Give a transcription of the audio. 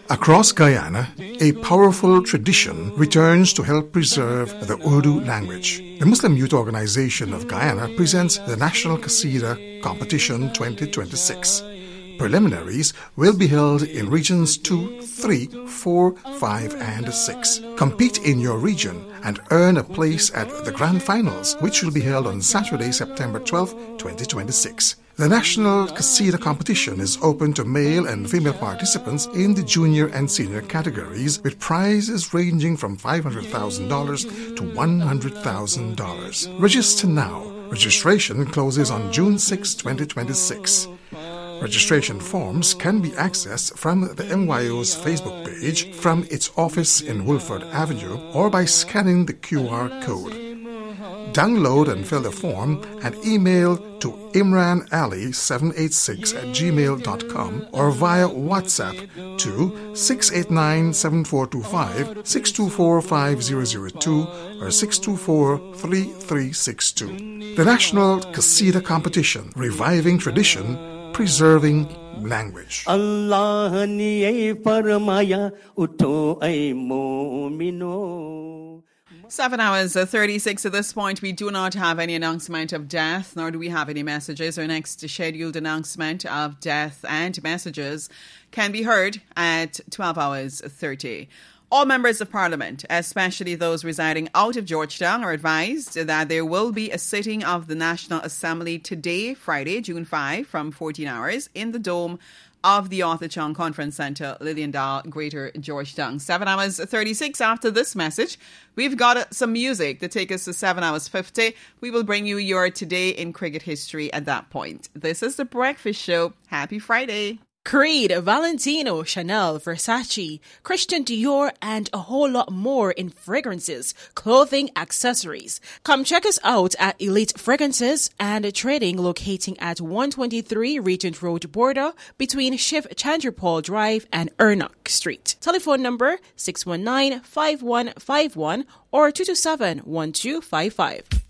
Across Guyana, a powerful tradition returns to help preserve the Urdu language. The Muslim Youth Organization of Guyana presents the National Qasida Competition 2026. Preliminaries will be held in regions 2, 3, 4, 5, and 6. Compete in your region and earn a place at the Grand Finals, which will be held on Saturday, September 12, 2026. The National Qasida Competition is open to male and female participants in the junior and senior categories, with prizes ranging from $500,000 to $100,000. Register now. Registration closes on June 6, 2026. Registration forms can be accessed from the MYO's Facebook page, from its office in Woolford Avenue, or by scanning the QR code. Download and fill the form and email to imranali786@gmail.com or via WhatsApp to 689-7425, 624-5002 or 624-3362. The National Qasida Competition, reviving tradition, preserving language. Allah ne farmaya utho ay mu'mino. 7 hours 36 at this point. We do not have any announcement of death, nor do we have any messages. Our next scheduled announcement of death and messages can be heard at 12 hours 30. All members of Parliament, especially those residing out of Georgetown, are advised that there will be a sitting of the National Assembly today, Friday, June 5, from 14 hours in the dome of the Arthur Chung Conference Centre, Lilliandale, Greater Georgetown. 7 hours 36 after this message. We've got some music to take us to 7 hours 50. We will bring you your Today in Cricket History at that point. This is The Breakfast Show. Happy Friday. Creed, Valentino, Chanel, Versace, Christian Dior, and a whole lot more in fragrances, clothing, accessories. Come check us out at Elite Fragrances and Trading, locating at 123 Regent Road border between Shiv Chandrapal Drive and Ernok Street. Telephone number 619-5151 or 227-1255.